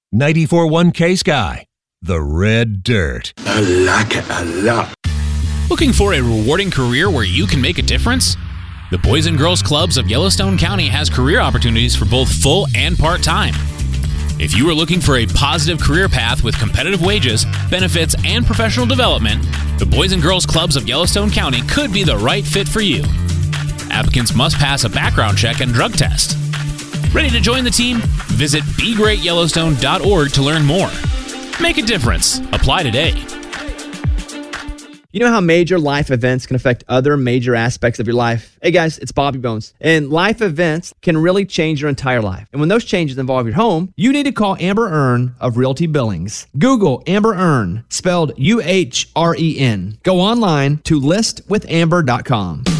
94.1 K-Sky, the red dirt. I like it a lot. Looking for a rewarding career where you can make a difference? The Boys and Girls Clubs of Yellowstone County has career opportunities for both full and part-time. If you are looking for a positive career path with competitive wages, benefits, and professional development, the Boys and Girls Clubs of Yellowstone County could be the right fit for you. Applicants must pass a background check and drug test. Ready to join the team? Visit BeGreatYellowstone.org to learn more. Make a difference. Apply today. You know how major life events can affect other major aspects of your life? Hey guys, it's Bobby Bones. And life events can really change your entire life. And when those changes involve your home, you need to call Amber Earn of Realty Billings. Google Amber Earn, spelled U-H-R-E-N. Go online to listwithamber.com.